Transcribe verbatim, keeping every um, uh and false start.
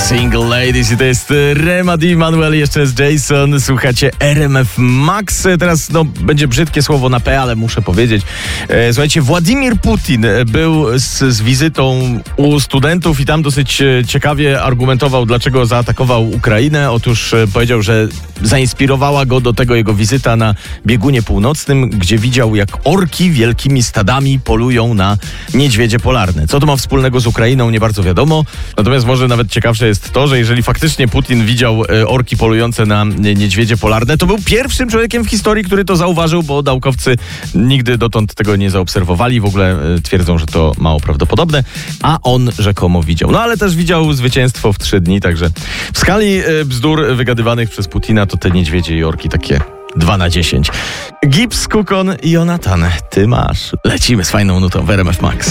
Single Ladies i to jest Rema D. Manuel, jeszcze jest Jason, słuchacie R M F Max. Teraz no, będzie brzydkie słowo na P, ale muszę powiedzieć. E, słuchajcie, Władimir Putin był z, z wizytą u studentów i tam dosyć ciekawie argumentował, dlaczego zaatakował Ukrainę. Otóż e, powiedział, że zainspirowała go do tego jego wizyta na biegunie północnym, gdzie widział, jak orki wielkimi stadami polują na niedźwiedzie polarne. Co to ma wspólnego z Ukrainą, nie bardzo wiadomo. Natomiast może nawet ciekawsze jest to, że jeżeli faktycznie Putin widział orki polujące na niedźwiedzie polarne, to był pierwszym człowiekiem w historii, który to zauważył, bo naukowcy nigdy dotąd tego nie zaobserwowali. W ogóle twierdzą, że to mało prawdopodobne, a on rzekomo widział. No ale też widział zwycięstwo w trzy dni, także w skali bzdur wygadywanych przez Putina to te niedźwiedzie i orki takie dwa na dziesięć. Gibbs, Kukon i Jonathan, ty masz. Lecimy z fajną nutą w R M F Max.